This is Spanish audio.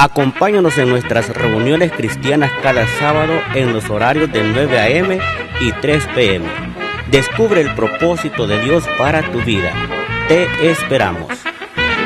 Acompáñanos en nuestras reuniones cristianas cada sábado en los horarios de 9 a.m. y 3 p.m. Descubre el propósito de Dios para tu vida. Te esperamos.